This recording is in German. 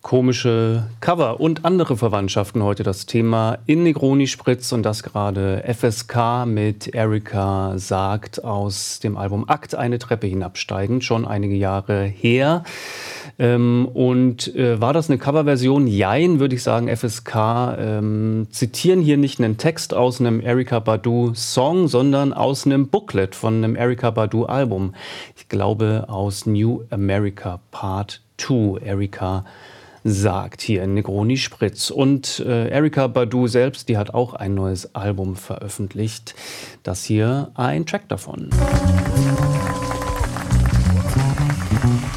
Komische Cover und andere Verwandtschaften heute das Thema in Negroni Spritz und das gerade FSK mit Erika sagt aus dem Album Akt eine Treppe hinabsteigen, schon einige Jahre her. War das eine Coverversion? Jein, würde ich sagen. FSK zitieren hier nicht einen Text aus einem Erykah Badu Song, sondern aus einem Booklet von einem Erykah Badu Album. Ich glaube aus New America Part 2. Erykah sagt hier in Negroni Spritz. Und Erykah Badu selbst, die hat auch ein neues Album veröffentlicht. Das hier ein Track davon.